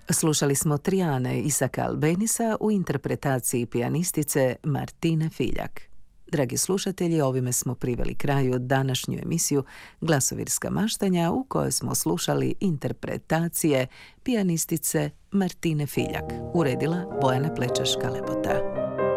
Slušali smo Trijane Isaka Albenisa u interpretaciji pijanistice Martine Filjak. Dragi slušatelji, ovime smo priveli kraju današnju emisiju Glasovirska maštanja u kojoj smo slušali interpretacije pijanistice Martine Filjak. Uredila Bojana Plečaš-Kalebota.